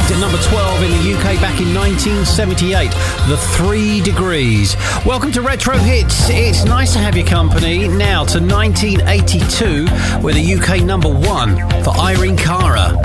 peaked at number 12 in the UK back in 1978. The 3 Degrees. Welcome to Retro Hits. It's nice to have your company. Now to 1982, with a UK number 1 for Irene Cara.